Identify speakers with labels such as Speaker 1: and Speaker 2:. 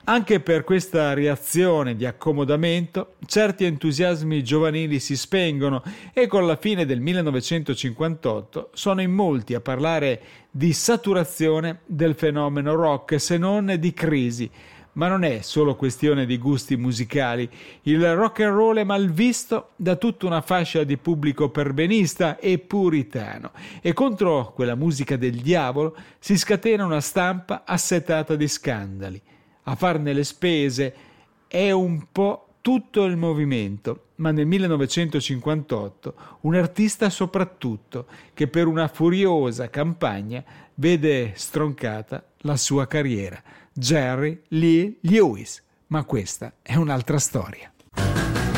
Speaker 1: Anche per questa reazione di accomodamento, certi entusiasmi giovanili si spengono e con la fine del 1958 sono in molti a parlare di saturazione del fenomeno rock, se non di crisi. Ma non è solo questione di gusti musicali. Il rock and roll è malvisto da tutta una fascia di pubblico perbenista e puritano, e contro quella musica del diavolo si scatena una stampa assetata di scandali. A farne le spese è un po' tutto il movimento, ma nel 1958 un artista soprattutto che per una furiosa campagna vede stroncata la sua carriera. Jerry Lee Lewis, ma questa è un'altra storia.